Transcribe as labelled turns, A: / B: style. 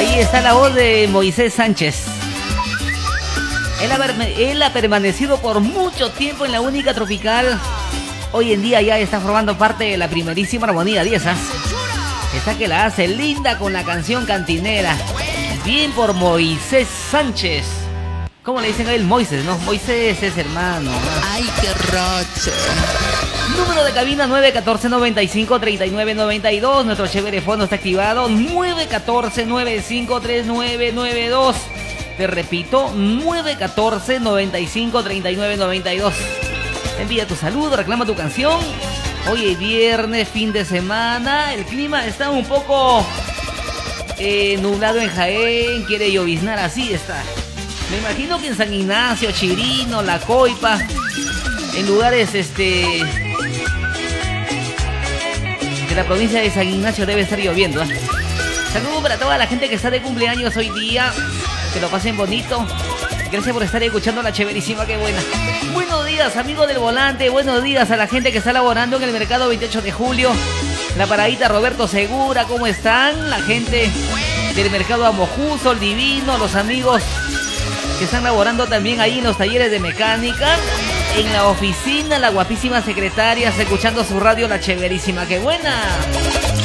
A: Ahí está la voz de Moisés Sánchez. Él ha permanecido por mucho tiempo en la única tropical. Hoy en día ya está formando parte de la primerísima armonía 10. Esta que la hace linda con la canción cantinera. Bien por Moisés Sánchez. ¿Cómo le dicen a él? Moisés, ¿no? Moisés es hermano, ¿no?
B: ¡Ay, qué roche!
A: Número de cabina 914-95-3992. Nuestro chévere fondo está activado. 914-953992. Te repito, 914-95-3992. Envía tu saludo, reclama tu canción. Hoy es viernes, fin de semana. El clima está un poco nublado en Jaén. Quiere lloviznar, así está. Me imagino que en San Ignacio, Chirino, La Coipa, en lugares de la provincia de San Ignacio debe estar lloviendo. Saludos para toda la gente que está de cumpleaños hoy día. Que lo pasen bonito. Gracias por estar escuchando la chéverísima, qué buena. Buenos días, amigos del volante. Buenos días a la gente que está laborando en el mercado 28 de julio. La paradita Roberto Segura, ¿cómo están? La gente del mercado Amojú, Sol Divino, los amigos que están laborando también ahí en los talleres de mecánica. En la oficina, la guapísima secretaria, escuchando su radio, la chéverísima, qué buena.